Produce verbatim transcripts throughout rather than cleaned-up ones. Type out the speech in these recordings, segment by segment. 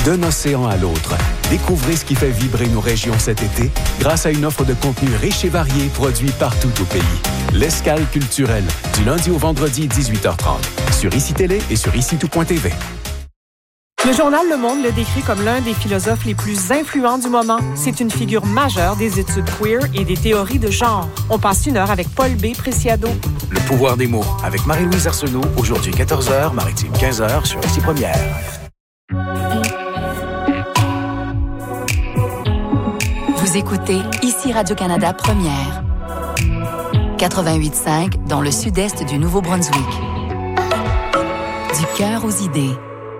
d'un océan à l'autre. Découvrez ce qui fait vibrer nos régions cet été grâce à une offre de contenu riche et varié produit partout au pays. L'Escale culturelle, du lundi au vendredi, dix-huit heures trente, sur I C I Télé et sur ici tout point t v. Le journal Le Monde le décrit comme l'un des philosophes les plus influents du moment. C'est une figure majeure des études queer et des théories de genre. On passe une heure avec Paul B. Preciado. Le pouvoir des mots, avec Marie-Louise Arsenault, aujourd'hui quatorze heures, Maritime quinze heures, sur Ici Première. Vous écoutez Ici Radio-Canada Première. quatre-vingt-huit cinq dans le sud-est du Nouveau-Brunswick. Du cœur aux idées.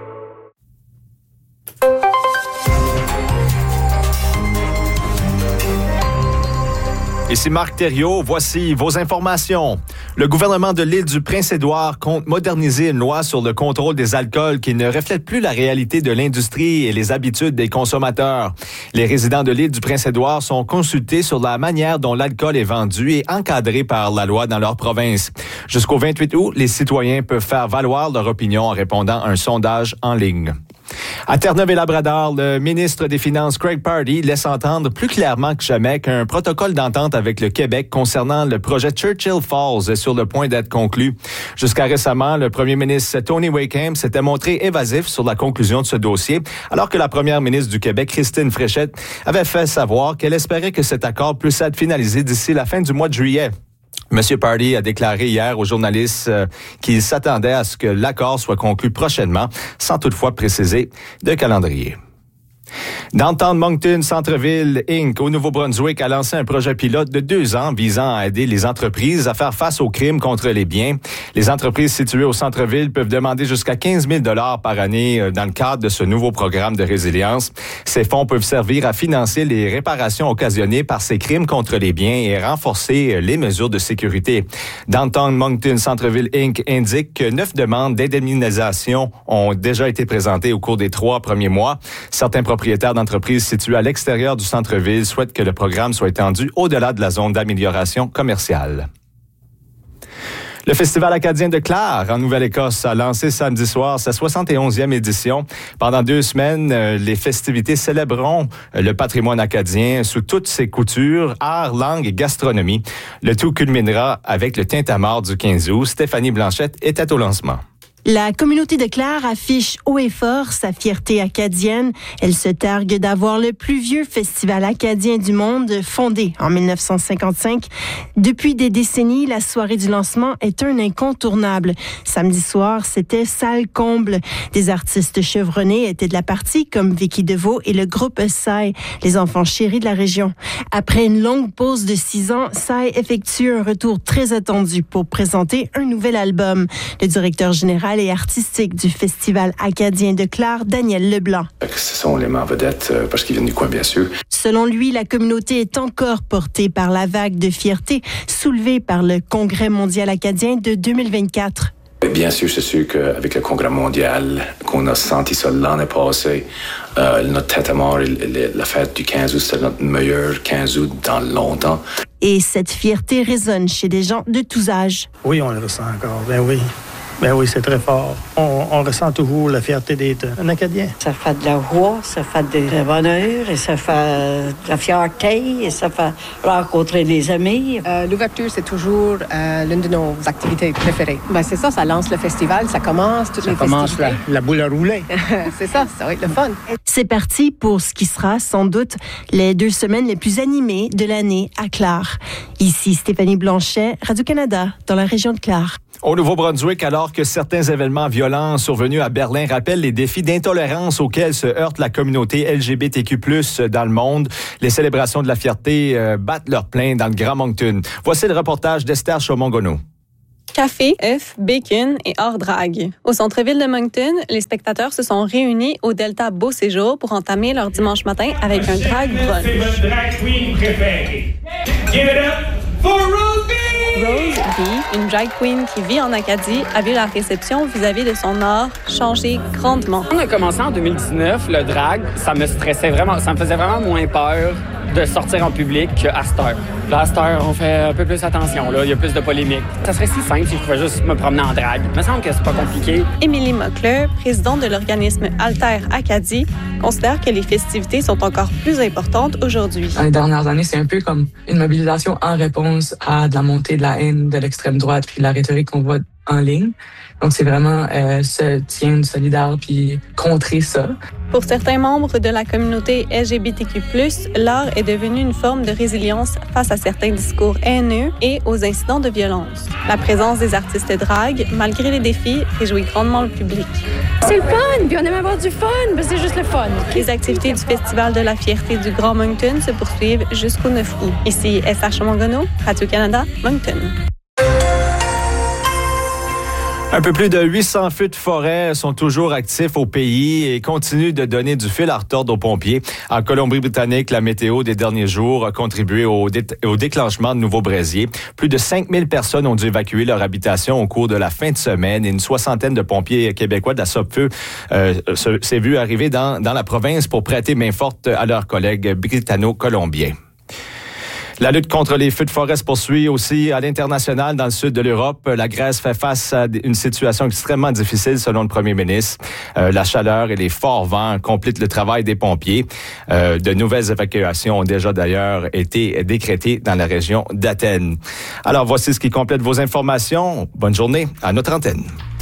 Ici Marc Thériault, voici vos informations. Le gouvernement de l'île du Prince-Édouard compte moderniser une loi sur le contrôle des alcools qui ne reflète plus la réalité de l'industrie et les habitudes des consommateurs. Les résidents de l'île du Prince-Édouard sont consultés sur la manière dont l'alcool est vendu et encadré par la loi dans leur province. Jusqu'au vingt-huit août, les citoyens peuvent faire valoir leur opinion en répondant à un sondage en ligne. À Terre-Neuve-et-Labrador, le ministre des Finances, Craig Pardee, laisse entendre plus clairement que jamais qu'un protocole d'entente avec le Québec concernant le projet Churchill Falls est sur le point d'être conclu. Jusqu'à récemment, le premier ministre Tony Wakeham s'était montré évasif sur la conclusion de ce dossier, alors que la première ministre du Québec, Christine Fréchette, avait fait savoir qu'elle espérait que cet accord puisse être finalisé d'ici la fin du mois de juillet. M. Pardee a déclaré hier aux journalistes euh, qu'il s'attendait à ce que l'accord soit conclu prochainement, sans toutefois préciser de calendrier. Downtown Moncton Centre-Ville Incorporated au Nouveau-Brunswick a lancé un projet pilote de deux ans visant à aider les entreprises à faire face aux crimes contre les biens. Les entreprises situées au centre-ville peuvent demander jusqu'à quinze mille dollars par année dans le cadre de ce nouveau programme de résilience. Ces fonds peuvent servir à financer les réparations occasionnées par ces crimes contre les biens et renforcer les mesures de sécurité. Downtown Moncton Centre-Ville Incorporated indique que neuf demandes d'indemnisation ont déjà été présentées au cours des trois premiers mois. Certains propriétaires d'entreprises situées à l'extérieur du centre-ville souhaitent que le programme soit étendu au-delà de la zone d'amélioration commerciale. Le Festival acadien de Clare, en Nouvelle-Écosse, a lancé samedi soir sa soixante et onzième édition. Pendant deux semaines, les festivités célébreront le patrimoine acadien sous toutes ses coutures, art, langue et gastronomie. Le tout culminera avec le tintamarre du quinze août. Stéphanie Blanchette était au lancement. La communauté de Clare affiche haut et fort sa fierté acadienne. Elle se targue d'avoir le plus vieux festival acadien du monde, fondé en dix-neuf cent cinquante-cinq. Depuis des décennies, la soirée du lancement est un incontournable. Samedi soir, c'était salle comble. Des artistes chevronnés étaient de la partie, comme Vicky Deveau et le groupe Sai, les enfants chéris de la région. Après une longue pause de six ans, Sai effectue un retour très attendu pour présenter un nouvel album. Le directeur général et artistique du Festival acadien de Clare, Daniel Leblanc. Ce sont les membres vedettes euh, parce qu'ils viennent du coin, bien sûr. Selon lui, la communauté est encore portée par la vague de fierté soulevée par le Congrès mondial acadien de deux mille vingt-quatre. Bien sûr, c'est sûr qu'avec le Congrès mondial, qu'on a senti ça l'année passée, euh, notre tintamarre, la fête du quinze août, c'était notre meilleur quinze août dans longtemps. Et cette fierté résonne chez des gens de tous âges. Oui, on le ressent encore, ben oui. Ben oui, c'est très fort. On, on ressent toujours la fierté d'être un Acadien. Ça fait de la joie, ça fait de bonheur, et ça fait de la fierté, et ça fait rencontrer des amis. Euh, l'ouverture, c'est toujours euh, l'une de nos activités préférées. Ben c'est ça, ça lance le festival, ça commence toutes ça les commence festivités. La, la boule à rouler. C'est ça, ça va être le fun. C'est parti pour ce qui sera sans doute les deux semaines les plus animées de l'année à Clare. Ici Stéphanie Blanchet, Radio-Canada, dans la région de Clare. Au Nouveau-Brunswick, alors que certains événements violents survenus à Berlin rappellent les défis d'intolérance auxquels se heurte la communauté L G B T Q plus, dans le monde, les célébrations de la fierté euh, battent leur plein dans le Grand Moncton. Voici le reportage d'Esther Chaumongono. Café, œufs, bacon et hors drague. Au centre-ville de Moncton, les spectateurs se sont réunis au Delta Beau Séjour pour entamer leur dimanche matin avec un drag brunch. C'est votre drag queen préférée. Give it up for Ruby! Rose B, une drag queen qui vit en Acadie, a vu la réception vis-à-vis de son art changer grandement. On a commencé en deux mille dix-neuf, le drag, ça me stressait vraiment, ça me faisait vraiment moins peur de sortir en public qu'à cette heure. Là, à cette heure, on fait un peu plus attention. Là. Il y a plus de polémiques. Ça serait si simple si je pouvais juste me promener en drague. Il me semble que c'est pas compliqué. Émilie Mockler, présidente de l'organisme Alter Acadie, considère que les festivités sont encore plus importantes aujourd'hui. Dans les dernières années, c'est un peu comme une mobilisation en réponse à de la montée de la haine de l'extrême droite puis de la rhétorique qu'on voit en ligne. Donc, c'est vraiment euh, se tiendre solidaire puis contrer ça. Pour certains membres de la communauté L G B T Q plus, l'art est devenu une forme de résilience face à certains discours haineux et aux incidents de violence. La présence des artistes drague, malgré les défis, réjouit grandement le public. C'est le fun, puis on aime avoir du fun, mais c'est juste le fun. Les activités du Festival de la fierté du Grand Moncton se poursuivent jusqu'au neuf août. Ici S H Mongonneau, Radio-Canada, Moncton. Un peu plus de huit cents feux de forêt sont toujours actifs au pays et continuent de donner du fil à retordre aux pompiers. En Colombie-Britannique, la météo des derniers jours a contribué au, dé- au déclenchement de nouveaux brasiers. Plus de cinq mille personnes ont dû évacuer leur habitation au cours de la fin de semaine et une soixantaine de pompiers québécois de la Sopfeu euh, s'est vu arriver dans, dans la province pour prêter main forte à leurs collègues britanno-colombiens. La lutte contre les feux de forêt se poursuit aussi à l'international dans le sud de l'Europe. La Grèce fait face à une situation extrêmement difficile selon le premier ministre. Euh, la chaleur et les forts vents compliquent le travail des pompiers. Euh, de nouvelles évacuations ont déjà d'ailleurs été décrétées dans la région d'Athènes. Alors voici ce qui complète vos informations. Bonne journée à notre antenne.